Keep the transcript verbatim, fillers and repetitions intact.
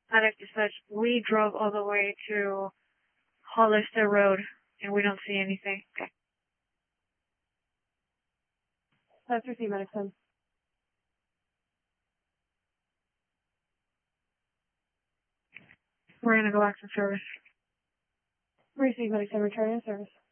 Medic dispatch, we drove all the way to Hollister Road, and we don't see anything. Okay. That's received, Medic ten. We're gonna go back to service. Received, Medic ten, returning to service.